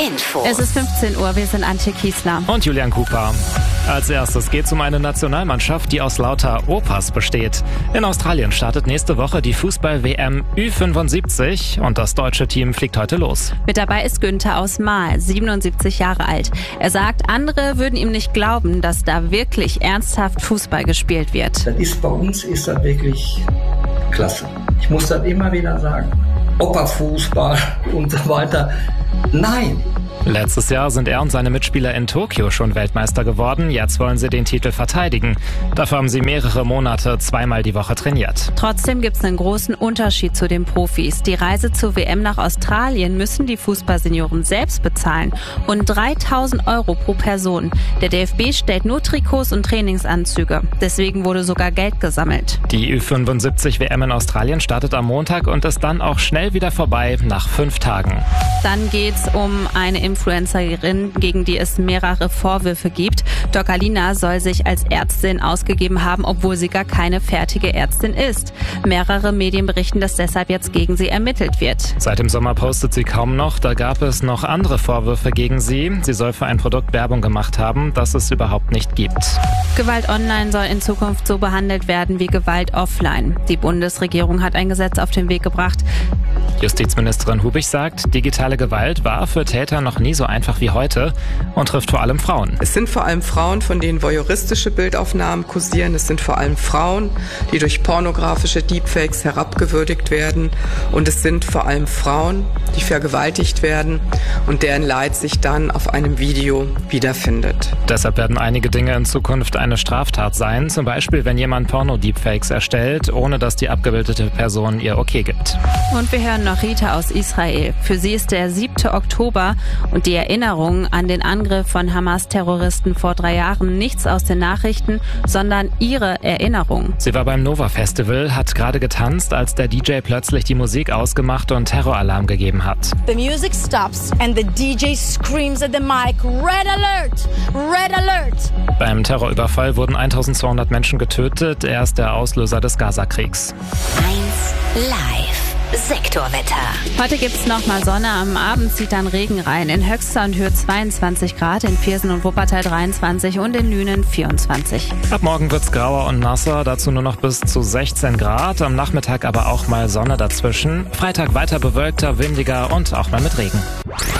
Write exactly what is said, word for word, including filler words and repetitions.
Info. Es ist fünfzehn Uhr, wir sind Antje Kiesler. Und Julian Cooper. Als erstes geht es um eine Nationalmannschaft, die aus lauter Opas besteht. In Australien startet nächste Woche die Fußball-W M Ü fünfundsiebzig und das deutsche Team fliegt heute los. Mit dabei ist Günther aus Mahl, siebenundsiebzig Jahre alt. Er sagt, andere würden ihm nicht glauben, dass da wirklich ernsthaft Fußball gespielt wird. Das ist bei uns ist das wirklich klasse. Ich muss das immer wieder sagen. Opa-Fußball und so weiter. Nein. Letztes Jahr sind er und seine Mitspieler in Tokio schon Weltmeister geworden. Jetzt wollen sie den Titel verteidigen. Dafür haben sie mehrere Monate zweimal die Woche trainiert. Trotzdem gibt es einen großen Unterschied zu den Profis. Die Reise zur W M nach Australien müssen die Fußballsenioren selbst bezahlen. Und dreitausend Euro pro Person. Der D F B stellt nur Trikots und Trainingsanzüge. Deswegen wurde sogar Geld gesammelt. Die Ü fünfundsiebzig W M in Australien startet am Montag und ist dann auch schnell wieder vorbei nach fünf Tagen. Dann geht's um eine Influencerin, gegen die es mehrere Vorwürfe gibt. Doc Alina soll sich als Ärztin ausgegeben haben, obwohl sie gar keine fertige Ärztin ist. Mehrere Medien berichten, dass deshalb jetzt gegen sie ermittelt wird. Seit dem Sommer postet sie kaum noch. Da gab es noch andere Vorwürfe gegen sie. Sie soll für ein Produkt Werbung gemacht haben, das es überhaupt nicht gibt. Gewalt online soll in Zukunft so behandelt werden wie Gewalt offline. Die Bundesregierung hat ein Gesetz auf den Weg gebracht. Justizministerin Hubich sagt, digitale Gewalt war für Täter noch nie so einfach wie heute und trifft vor allem Frauen. Es sind vor allem Frauen, von denen voyeuristische Bildaufnahmen kursieren. Es sind vor allem Frauen, die durch pornografische Deepfakes herabgewürdigt werden. Und es sind vor allem Frauen, die vergewaltigt werden und deren Leid sich dann auf einem Video wiederfindet. Deshalb werden einige Dinge in Zukunft eine Straftat sein. Zum Beispiel, wenn jemand Porno-Deepfakes erstellt, ohne dass die abgebildete Person ihr Okay gibt. Und wir hören noch Rita aus Israel. Für sie ist der siebte Oktober und die Erinnerung an den Angriff von Hamas-Terroristen vor drei Jahren nichts aus den Nachrichten, sondern ihre Erinnerung. Sie war beim Nova Festival, hat gerade getanzt, als der D J plötzlich die Musik ausgemacht und Terroralarm gegeben hat. The music stops and the D J screams at the mic, Red Alert! Red Alert! Beim Terrorüberfall wurden eintausendzweihundert Menschen getötet. Er ist der Auslöser des Gazakriegs. eins Live. Sektorwetter. Heute gibt's noch mal Sonne, am Abend zieht dann Regen rein. In Höxter und Hürth zweiundzwanzig Grad, in Viersen und Wuppertal dreiundzwanzig und in Lünen vierundzwanzig. Ab morgen wird's grauer und nasser, dazu nur noch bis zu sechzehn Grad. Am Nachmittag aber auch mal Sonne dazwischen. Freitag weiter bewölkter, windiger und auch mal mit Regen.